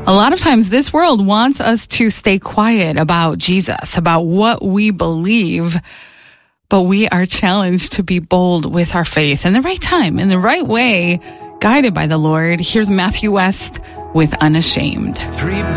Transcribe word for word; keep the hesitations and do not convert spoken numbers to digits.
A lot of times this world wants us to stay quiet about Jesus, about what we believe, but we are challenged to be bold with our faith in the right time, in the right way, guided by the Lord. Here's Matthew West with Unashamed. Three